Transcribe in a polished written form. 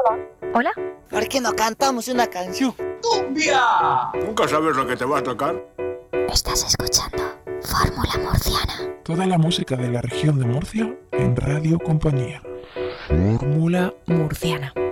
Hola. ¿Por qué no cantamos una canción? ¡Cumbia! Nunca sabes lo que te va a tocar. Estás escuchando Fórmula Murciana. Toda la música de la región de Murcia en Radio Compañía. Fórmula Murciana.